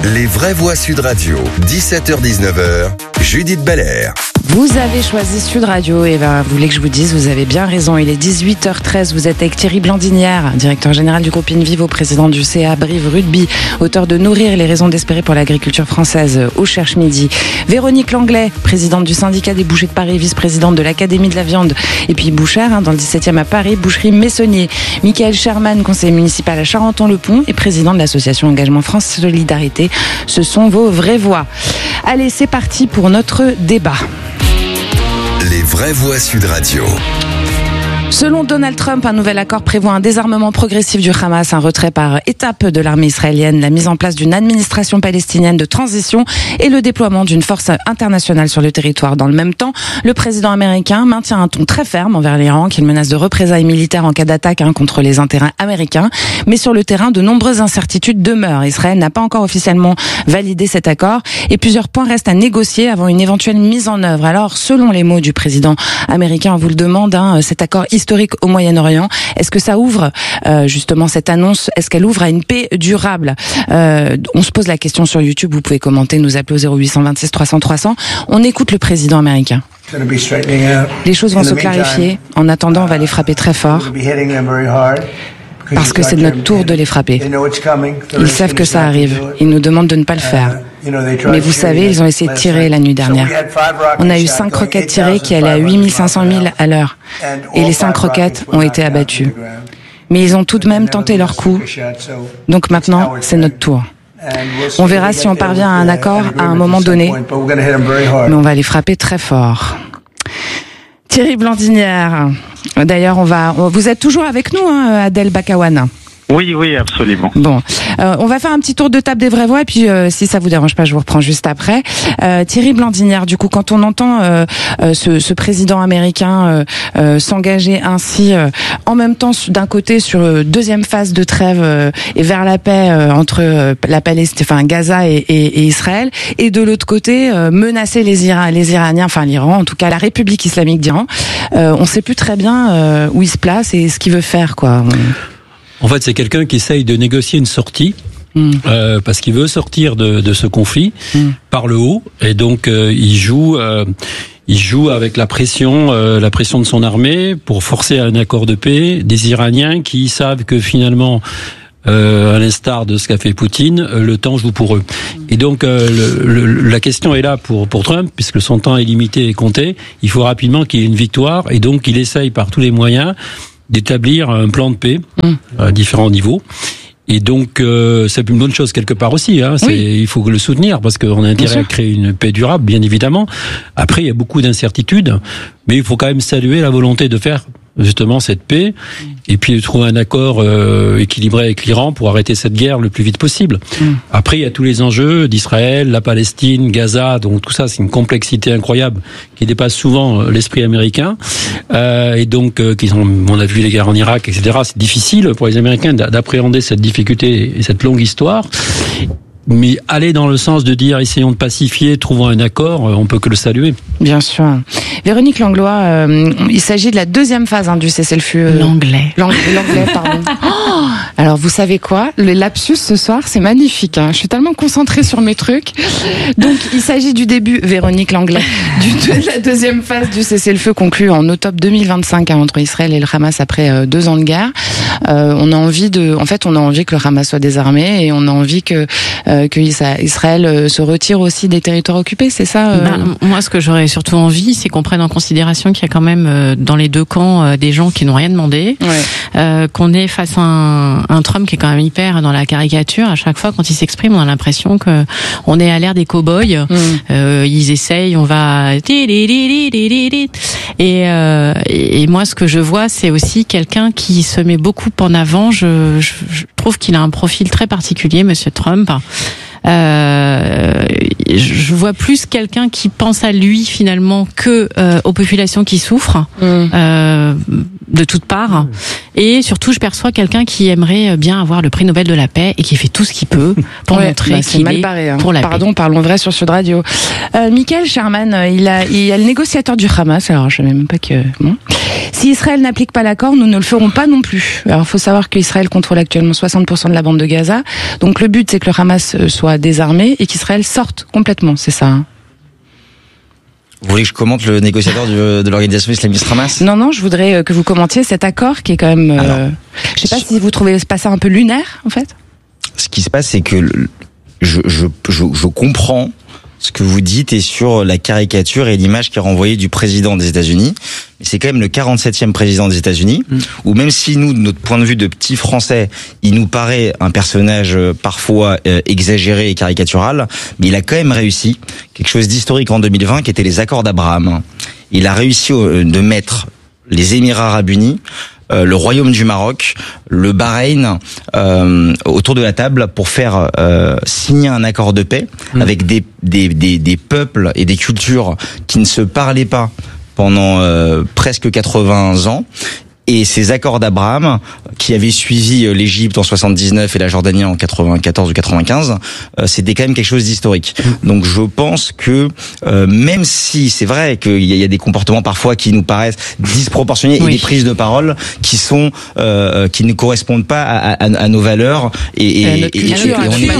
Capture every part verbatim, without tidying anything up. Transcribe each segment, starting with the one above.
Les vraies voix Sud Radio, dix-sept heures dix-neuf heures, Judith Belair. Vous avez choisi Sud Radio et ben, vous voulez que je vous dise, vous avez bien raison. Il est dix-huit heures treize, vous êtes avec Thierry Blandinière, directeur général du groupe InVivo, président du C A Brive Rugby, auteur de Nourrir les raisons d'espérer pour l'agriculture française au Cherche Midi. Véronique Langlais, présidente du syndicat des bouchers de Paris, vice-présidente de l'Académie de la viande. Et puis bouchère, hein, dans le dix-septième à Paris, boucherie Messonnier. Michael Sherman, conseiller municipal à Charenton-le-Pont et président de l'association Engagement France Solidarité. Ce sont vos vraies voix. Allez, c'est parti pour notre débat. Les vraies voix Sud Radio. Selon Donald Trump, un nouvel accord prévoit un désarmement progressif du Hamas, un retrait par étapes de l'armée israélienne, la mise en place d'une administration palestinienne de transition et le déploiement d'une force internationale sur le territoire. Dans le même temps, le président américain maintient un ton très ferme envers l'Iran, qu'il menace de représailles militaires en cas d'attaque hein, contre les intérêts américains. Mais sur le terrain, de nombreuses incertitudes demeurent. Israël n'a pas encore officiellement validé cet accord et plusieurs points restent à négocier avant une éventuelle mise en œuvre. Alors, selon les mots du président américain, on vous le demande, hein, cet accord historique au Moyen-Orient. Est-ce que ça ouvre euh, justement cette annonce? Est-ce qu'elle ouvre à une paix durable? euh, On se pose la question sur YouTube. Vous pouvez commenter, nous appeler au zéro huit cent vingt-six trois cents trois cents. On écoute le président américain. Les choses vont se clarifier. En attendant, on va les frapper très fort. Parce que c'est de notre tour de les frapper. Ils savent que ça arrive. Ils nous demandent de ne pas le faire. Mais vous savez, ils ont essayé de tirer la nuit dernière. On a eu cinq roquettes tirées qui allaient à huit mille cinq cents milles à l'heure. Et les cinq roquettes ont été abattues. Mais ils ont tout de même tenté leur coup. Donc maintenant, c'est notre tour. On verra si on parvient à un accord à un moment donné. Mais on va les frapper très fort. Thierry Blandinière. D'ailleurs, on va, vous êtes toujours avec nous, hein, Adèle Bakawan. Oui, oui, absolument. Bon, euh, on va faire un petit tour de table des vraies voix et puis euh, si ça vous dérange pas, je vous reprends juste après. Euh, Thierry Blandinière, du coup, quand on entend euh, euh, ce, ce président américain euh, euh, s'engager ainsi, euh, en même temps d'un côté sur euh, deuxième phase de trêve euh, et vers la paix euh, entre euh, la Palestine, enfin Gaza et, et, et Israël, et de l'autre côté euh, menacer les, Ira- les Iraniens, enfin l'Iran, en tout cas la République islamique d'Iran, euh, on sait plus très bien euh, où il se place et ce qu'il veut faire, quoi. On... En fait, c'est quelqu'un qui essaye de négocier une sortie, mmh. euh, parce qu'il veut sortir de, de ce conflit mmh. par le haut, et donc euh, il joue, euh, il joue avec la pression, euh, la pression de son armée pour forcer à un accord de paix des Iraniens qui savent que finalement, euh, à l'instar de ce qu'a fait Poutine, le temps joue pour eux. Mmh. Et donc euh, le, le, la question est là pour pour Trump, puisque son temps est limité et compté. Il faut rapidement qu'il y ait une victoire, et donc il essaye par tous les moyens d'établir un plan de paix mmh. à différents niveaux. Et donc, euh, c'est une bonne chose quelque part aussi. Hein. C'est, oui. Il faut le soutenir parce qu'on a intérêt à créer une paix durable, bien évidemment. Après, il y a beaucoup d'incertitudes, mais il faut quand même saluer la volonté de faire justement cette paix et puis de trouver un accord euh, équilibré avec l'Iran pour arrêter cette guerre le plus vite possible. Mm. Après, il y a tous les enjeux d'Israël, la Palestine, Gaza, donc tout ça, c'est une complexité incroyable qui dépasse souvent l'esprit américain. Euh, et donc, euh, qu'ils ont, on a vu les guerres en Irak, et cetera. C'est difficile pour les Américains d'appréhender cette difficulté et cette longue histoire. Mais aller dans le sens de dire essayons de pacifier, trouvons un accord, on peut que le saluer. Bien sûr. Véronique Langlois, euh, il s'agit de la deuxième phase hein, du cessez-le-feu. Euh, L'anglais. L'anglais, l'anglais pardon. Oh, alors vous savez quoi? Le lapsus ce soir, c'est magnifique. Hein. Je suis tellement concentrée sur mes trucs. Donc il s'agit du début, Véronique Langlais, du, de la deuxième phase du cessez-le-feu conclu en octobre deux mille vingt-cinq hein, entre Israël et le Hamas après euh, deux ans de guerre. Euh, on a envie de, en fait, on a envie que le Hamas soit désarmé et on a envie que euh, que Israël se retire aussi des territoires occupés, c'est ça euh... ben, moi, ce que j'aurais surtout envie, c'est qu'on prenne en considération qu'il y a quand même euh, dans les deux camps euh, des gens qui n'ont rien demandé, ouais. euh, qu'on est face à un, un Trump qui est quand même hyper dans la caricature. À chaque fois, quand il s'exprime, on a l'impression que on est à l'ère des cow-boys. Mm. Euh, ils essayent, on va et, euh, et moi, ce que je vois, c'est aussi quelqu'un qui se met beaucoup en avant. Je, je, je trouve qu'il a un profil très particulier, Monsieur Trump. Euh, je je vois plus quelqu'un qui pense à lui finalement que euh, aux populations qui souffrent mmh. euh, de toutes parts. Mmh. Et surtout, je perçois quelqu'un qui aimerait bien avoir le prix Nobel de la paix et qui fait tout ce qu'il peut pour ouais, montrer bah, qu'il est barré, hein. pour la Pardon, paix. Parlons vrai sur Sud Radio. Euh, Michael Sherman, il a, il y a le négociateur du Hamas. Alors, je savais même pas que. Bon. Si Israël n'applique pas l'accord, nous ne le ferons pas non plus. Alors, il faut savoir qu'Israël contrôle actuellement soixante pour cent de la bande de Gaza. Donc, le but, c'est que le Hamas soit désarmé et qu'Israël sorte complètement. C'est ça. Hein. Vous voulez que je commente le négociateur du, de l'organisation islamiste Hamas ? Non, non, je voudrais que vous commentiez cet accord qui est quand même. Alors, euh, je sais pas si vous trouvez pas ça un peu lunaire, en fait. Ce qui se passe, c'est que je, je, je, je comprends ce que vous dites et sur la caricature et l'image qui est renvoyée du président des États-Unis. Mais c'est quand même le quarante-septième président des États-Unis, mmh. où même si nous, de notre point de vue de petits Français, il nous paraît un personnage parfois euh, exagéré et caricatural, mais il a quand même réussi quelque chose d'historique en deux mille vingt, qui était les accords d'Abraham. Il a réussi euh, de mettre les Émirats Arabes Unis, Euh, le Royaume du Maroc, le Bahreïn euh, autour de la table pour faire euh, signer un accord de paix mmh. avec des, des, des, des peuples et des cultures qui ne se parlaient pas pendant euh, presque quatre-vingts ans. Et ces accords d'Abraham, qui avaient suivi l'Égypte en soixante-dix-neuf et la Jordanie en quatre-vingt-quatorze ou quatre-vingt-quinze, euh, c'était quand même quelque chose d'historique. Donc je pense que euh, même si c'est vrai qu'il y a des comportements parfois qui nous paraissent disproportionnés oui. et des prises de parole qui sont euh, qui ne correspondent pas à, à, à nos valeurs et, et, et, et, et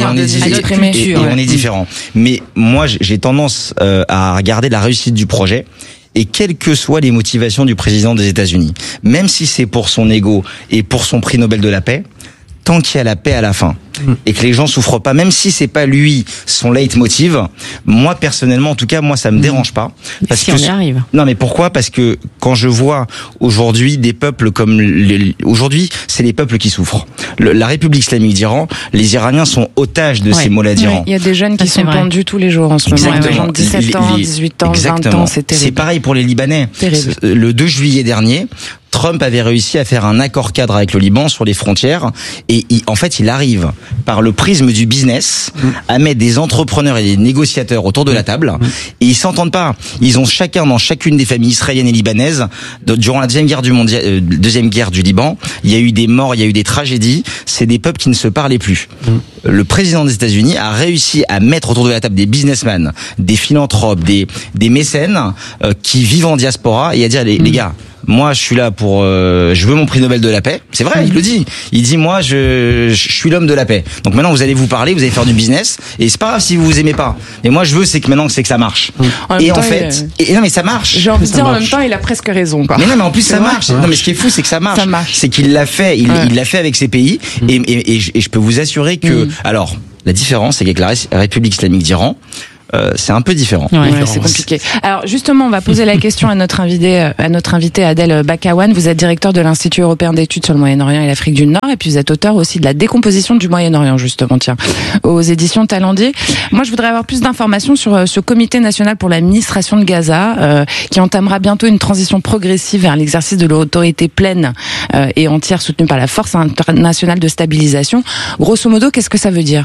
on est différents. Mais moi j'ai tendance euh, à regarder la réussite du projet. Et quelles que soient les motivations du président des États-Unis, même si c'est pour son ego et pour son prix Nobel de la paix, tant qu'il y a la paix à la fin et que les gens souffrent pas, même si c'est pas lui son leitmotiv, moi personnellement, en tout cas, moi ça me dérange pas. Parce si que on y arrive. Non, mais pourquoi ? Parce que quand je vois aujourd'hui des peuples comme les... aujourd'hui, c'est les peuples qui souffrent. Le, la République islamique d'Iran, les Iraniens sont otages de ouais. ces mollahs d'Iran. Il ouais, y a des jeunes qui ça, sont pendus tous les jours en ce exactement. moment. Des gens de dix-sept ans, dix-huit ans, exactement. vingt ans, c'est terrible. C'est pareil pour les Libanais. Terrible. Le deux juillet dernier, Trump avait réussi à faire un accord cadre avec le Liban sur les frontières et il, en fait il arrive par le prisme du business à mettre des entrepreneurs et des négociateurs autour de la table et ils s'entendent pas. Ils ont chacun dans chacune des familles israéliennes et libanaises durant la deuxième guerre du mondial, euh, deuxième guerre du Liban, il y a eu des morts, il y a eu des tragédies. C'est des peuples qui ne se parlaient plus. Le président des États-Unis a réussi à mettre autour de la table des businessmen, des philanthropes, des des mécènes euh, qui vivent en diaspora et à dire les, les gars. Moi, je suis là pour, euh, je veux mon prix Nobel de la paix. C'est vrai, il le dit. Il dit, moi, je, je suis l'homme de la paix. Donc maintenant, vous allez vous parler, vous allez faire du business. Et c'est pas grave si vous vous aimez pas. Mais moi, je veux, c'est que maintenant, c'est que ça marche. En et en temps, fait, il... et non, mais ça marche. J'ai envie de dire, en même temps, il a presque raison, quoi. Mais non, mais en plus, ça marche. ça marche. Non, mais ce qui est fou, c'est que ça marche. Ça marche. C'est qu'il l'a fait. Il, ouais. il l'a fait avec ses pays. Mm. Et, et, et, je, et je peux vous assurer que, mm. alors, la différence, c'est qu'avec la République islamique d'Iran, Euh, c'est un peu différent. Ouais, ouais, c'est compliqué. Alors justement, on va poser la question à notre invité, à notre invité Adel Bakawan. Vous êtes directeur de l'Institut européen d'études sur le Moyen-Orient et l'Afrique du Nord, et puis vous êtes auteur aussi de la décomposition du Moyen-Orient, justement, tiens, aux éditions Talendier. Moi, je voudrais avoir plus d'informations sur ce Comité national pour l'administration de Gaza, euh, qui entamera bientôt une transition progressive vers l'exercice de l'autorité pleine euh, et entière soutenue par la Force internationale de stabilisation. Grosso modo, qu'est-ce que ça veut dire ?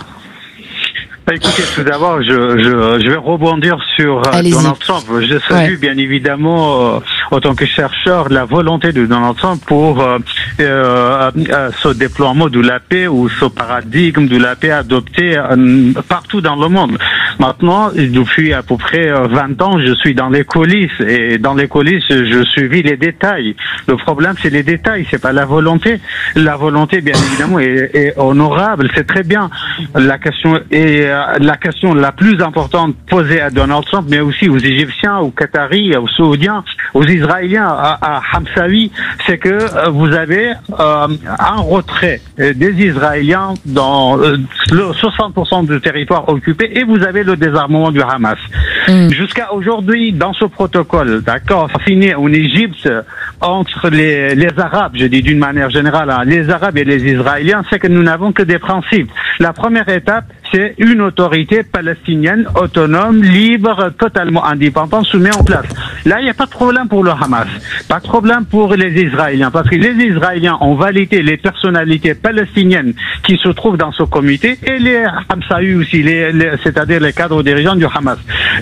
Écoutez, tout d'abord, je, je, je vais rebondir sur euh, Donald Trump. Je salue ouais. bien évidemment, euh, en tant que chercheur, la volonté de Donald Trump pour euh, euh, euh, ce déploiement de la paix ou ce paradigme de la paix adopté euh, partout dans le monde. Maintenant, depuis à peu près vingt ans, je suis dans les coulisses et dans les coulisses, je suivis les détails. Le problème, c'est les détails, c'est pas la volonté. La volonté, bien évidemment, est, est honorable, c'est très bien. La question est la question la plus importante posée à Donald Trump, mais aussi aux Égyptiens, aux Qataris, aux Saoudiens, aux Israéliens, à, à Hamsawi, c'est que euh, vous avez euh, un retrait des Israéliens dans euh, le soixante pour cent du territoire occupé et vous avez le désarmement du Hamas. Mm. Jusqu'à aujourd'hui, dans ce protocole, d'accord, signé en Égypte entre les, les Arabes, je dis d'une manière générale, hein, les Arabes et les Israéliens, c'est que nous n'avons que des principes. La première étape, c'est une autorité palestinienne autonome, libre, totalement indépendante, se met en place. Là, il n'y a pas de problème pour le Hamas, pas de problème pour les Israéliens, parce que les Israéliens ont validé les personnalités palestiniennes qui se trouvent dans ce comité et les Hamsaï aussi, les, les, c'est-à-dire les cadres dirigeants du Hamas.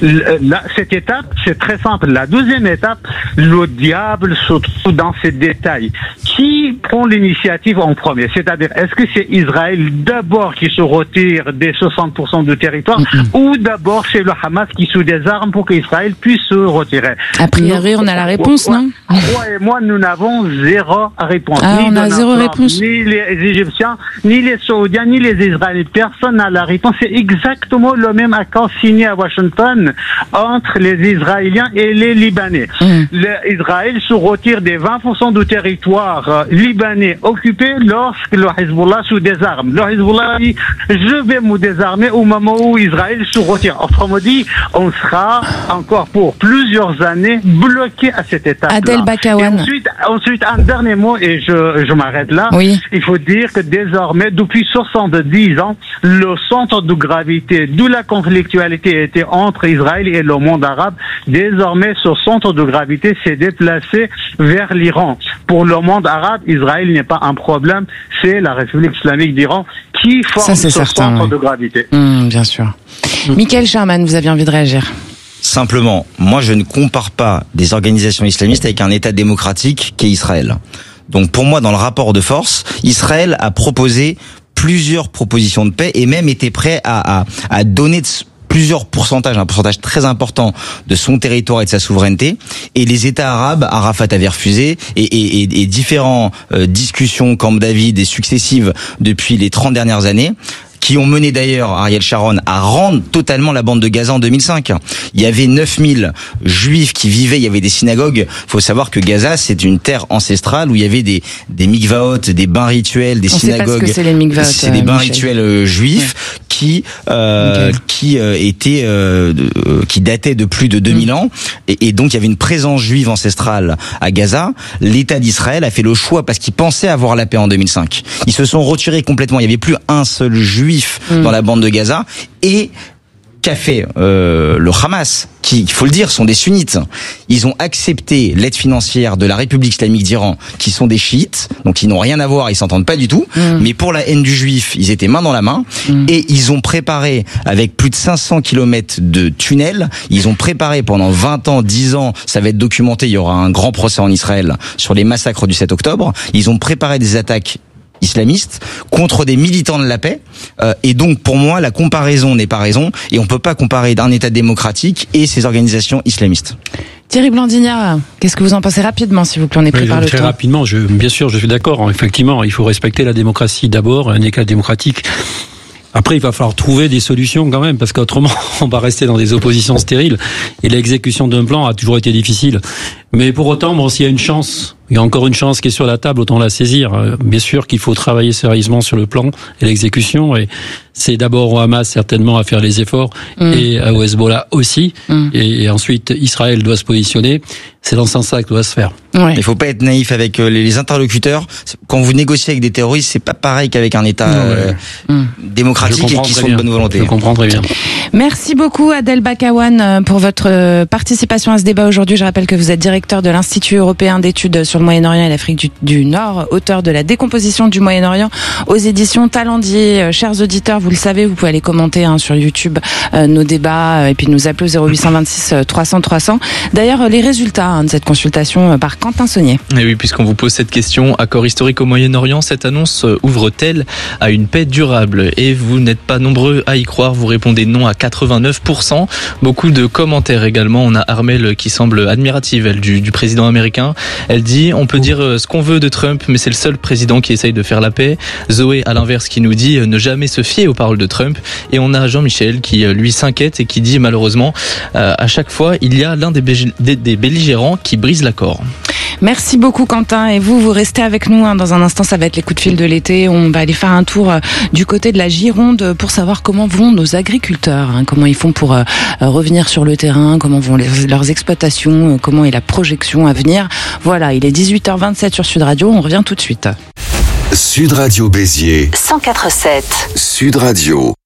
Là, cette étape, c'est très simple. La deuxième étape, le diable se trouve dans ces détails. Qui prend l'initiative en premier? C'est-à-dire, est-ce que c'est Israël d'abord qui se retire des soixante pour cent du territoire mm-hmm. ou d'abord c'est le Hamas qui se désarme pour qu'Israël puisse se retirer? A priori, on a la réponse, non? Toi et moi, nous n'avons zéro réponse. Ah, ni on a zéro Trump, réponse. Ni les Égyptiens, ni les Saoudiens, ni les Israéliens. Personne n'a la réponse. C'est exactement le même accord signé à Washington entre les Israéliens et les Libanais. Mm. Israël se retire des vingt pour cent du territoire euh, libanais occupé lorsque le Hezbollah se désarme. Le Hezbollah dit « Je vais me désarmer au moment où Israël se retire ». Autrement dit, on sera encore pour plusieurs années bloqué à cette étape-là. Adel Bakawan. Ensuite, ensuite, un dernier mot, et je, je m'arrête là. Oui. Il faut dire que désormais, depuis soixante-dix ans, le centre de gravité d'où la conflictualité était entre Israël et le monde arabe, désormais, ce centre de gravité s'est déplacé vers l'Iran. Pour le monde arabe, Israël n'est pas un problème, c'est la République islamique d'Iran qui forme Ça, ce certain, centre oui. de gravité. Mmh, bien sûr. Mmh. Michael Sherman, vous aviez envie de réagir? Simplement, moi je ne compare pas des organisations islamistes avec un État démocratique qu'est Israël. Donc pour moi, dans le rapport de force, Israël a proposé plusieurs propositions de paix et même était prêt à, à, à donner de plusieurs pourcentages, un pourcentage très important de son territoire et de sa souveraineté. Et les États arabes, Arafat avait refusé, et, et, et, et différents euh, discussions, Camp David et successives depuis les trente dernières années, qui ont mené d'ailleurs Ariel Sharon à rendre totalement la bande de Gaza en deux mille cinq. Il y avait neuf mille juifs qui vivaient, il y avait des synagogues. Il faut savoir que Gaza, c'est une terre ancestrale où il y avait des, des mikvaot, des bains rituels, des On synagogues. Sait pas ce que c'est les mikvaot, c'est des bains Michel. rituels euh, juifs ouais. qui euh, okay. qui euh, étaient euh, euh, qui dataient de plus de deux mille mmh. ans. Et, et donc il y avait une présence juive ancestrale à Gaza. L'État d'Israël a fait le choix parce qu'il pensait avoir la paix en deux mille cinq. Ils se sont retirés complètement. Il y avait plus un seul juif dans la bande de Gaza. Et qu'a fait euh, le Hamas, qui, il faut le dire, sont des sunnites. Ils ont accepté l'aide financière de la République islamique d'Iran, qui sont des chiites, donc ils n'ont rien à voir, ils s'entendent pas du tout. Mmh. Mais pour la haine du juif, ils étaient main dans la main. Mmh. Et ils ont préparé, avec plus de cinq cents kilomètres de tunnels, ils ont préparé pendant vingt ans, dix ans, ça va être documenté, il y aura un grand procès en Israël sur les massacres du sept octobre. Ils ont préparé des attaques islamistes contre des militants de la paix euh, et donc pour moi la comparaison n'est pas raison et on peut pas comparer d'un État démocratique et ces organisations islamistes. Thierry Blandignat, qu'est-ce que vous en pensez rapidement, s'il vous plaît, on est pris oui, par le très temps. Rapidement, je, bien sûr, je suis d'accord. Effectivement, il faut respecter la démocratie d'abord, un État démocratique. Après, il va falloir trouver des solutions quand même, parce qu'autrement, on va rester dans des oppositions stériles. Et l'exécution d'un plan a toujours été difficile. Mais pour autant, bon, s'il y a une chance, il y a encore une chance qui est sur la table, autant la saisir. Bien sûr qu'il faut travailler sérieusement sur le plan et l'exécution. Et c'est d'abord au Hamas certainement à faire les efforts, mmh. et au Hezbollah aussi. Mmh. Et, et ensuite, Israël doit se positionner. C'est dans ce sens-là que doit se faire. Ouais. Il faut pas être naïf avec les interlocuteurs. Quand vous négociez avec des terroristes, c'est pas pareil qu'avec un État euh, mmh. démocratique et qui sont de bonne volonté. Je comprends très bien. Merci beaucoup Adel Bakawan pour votre participation à ce débat aujourd'hui. Je rappelle que vous êtes directeur de l'Institut européen d'études sur le Moyen-Orient et l'Afrique du, du Nord, auteur de La décomposition du Moyen-Orient aux éditions Talendier. Chers auditeurs, vous le savez, vous pouvez aller commenter hein, sur YouTube euh, nos débats euh, et puis nous appeler au zéro huit cent vingt-six trois cents trois cents. D'ailleurs, les résultats hein, de cette consultation euh, par Quentin Saunier. Et oui, puisqu'on vous pose cette question, accord historique au Moyen-Orient, cette annonce ouvre-t-elle à une paix durable? Et vous n'êtes pas nombreux à y croire, vous répondez non à quatre-vingt-neuf pour cent. Beaucoup de commentaires également. On a Armel qui semble admirative, elle, du, du président américain. Elle dit, on peut dire ce qu'on veut de Trump, mais c'est le seul président qui essaye de faire la paix. Zoé, à l'inverse, qui nous dit ne jamais se fier aux paroles de Trump. Et on a Jean-Michel qui, lui, s'inquiète et qui dit, malheureusement, euh, à chaque fois, il y a l'un des, bé- des, des belligérants qui brise l'accord. Merci beaucoup Quentin, et vous, vous restez avec nous. Hein. Dans un instant, ça va être les coups de fil de l'été. On va aller faire un tour euh, du côté de la Gironde pour savoir comment vont nos agriculteurs, hein, comment ils font pour euh, revenir sur le terrain, comment vont les, leurs exploitations, euh, comment est la projection à venir. Voilà, il est dix-huit heures vingt-sept sur Sud Radio, on revient tout de suite. Sud Radio Béziers cent quatre virgule sept. Sud Radio.